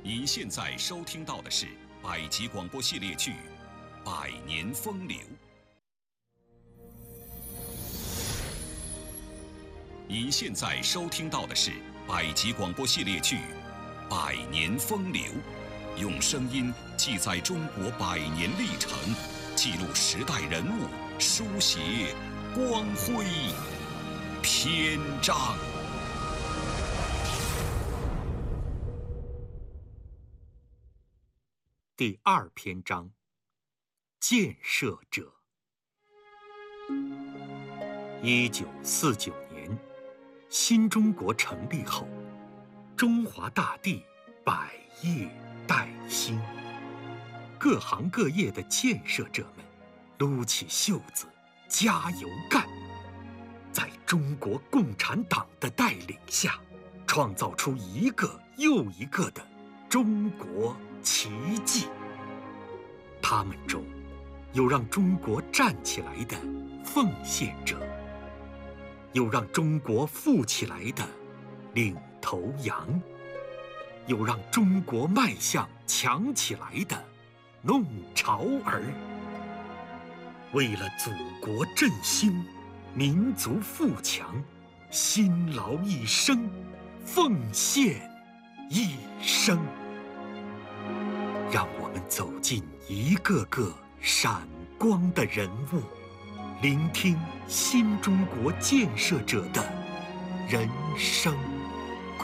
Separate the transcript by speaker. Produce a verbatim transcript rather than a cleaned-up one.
Speaker 1: 您现在收听到的是百集广播系列剧《百年风流》。您现在收听到的是百集广播系列剧《百年风流》，用声音记载中国百年历程，记录时代人物，书写光辉篇章。
Speaker 2: 第二篇章，建设者。一九四九年，新中国成立后，中华大地百业待兴，各行各业的建设者们撸起袖子加油干，在中国共产党的带领下，创造出一个又一个的中国奇迹。他们中有让中国站起来的奉献者，有让中国富起来的领头羊，有让中国迈向强起来的弄潮儿。为了祖国振兴，民族富强，辛劳一生，奉献一生。让我们走进一个个闪光的人物，聆听新中国建设者的人生。